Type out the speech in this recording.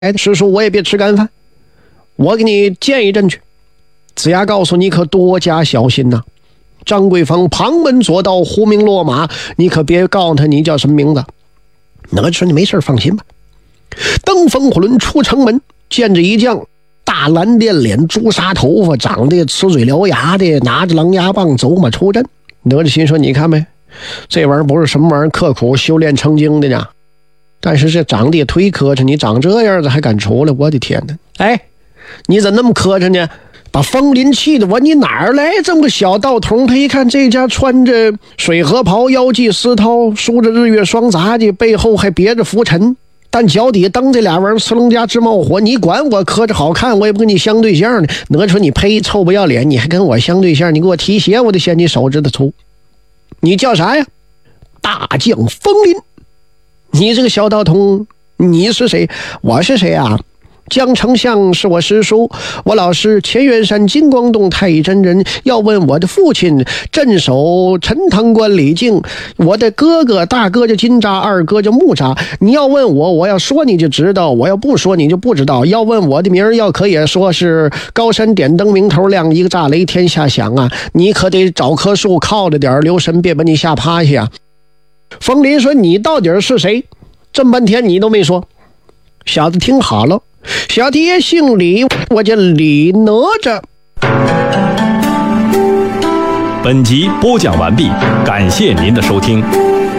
师叔我也别吃干饭，我给你见一阵去。子牙告诉你可多加小心呐，张桂芳旁门左道，狐名落马，你可别告诉他你叫什么名字。哪吒说你没事放心吧。登风火轮出城门，见着一将，大蓝靛脸，朱砂头发，长得呲嘴獠牙的，拿着狼牙棒走马出阵。哪吒心说你看没，这玩意儿不是什么玩意儿刻苦修炼成精的呢，但是这长得也忒磕碜，你长这样子还敢出来，我的天哪！哎，你怎么那么磕碜呢？把风林气的我，你哪儿来这么个小道童？他一看这家穿着水河袍，腰系丝绦，梳着日月双杂的，背后还别着拂尘，但脚底蹬这俩玩意儿，呲楞家直冒火。你管我磕着好看，我也不跟你相对象呢。哪吒说你呸，臭不要脸，你还跟我相对象？你给我提鞋，我得嫌你手指头粗。你叫啥呀？大将风林。你这个小道童，你是谁？我是谁啊？江丞相是我师叔，我老师乾元山金光洞太乙真人。要问我的父亲，镇守陈塘关李靖，我的哥哥大哥叫金吒，二哥叫木吒。你要问我，我要说你就知道，我要不说你就不知道。要问我的名儿，要可以说是高山点灯明头亮，一个炸雷天下响啊！你可得找棵树靠着点，留神别把你吓趴下。风林说你到底是谁？这么半天你都没说。小子听好了，小弟姓李，我叫李哪吒。 本集播讲完毕，感谢您的收听。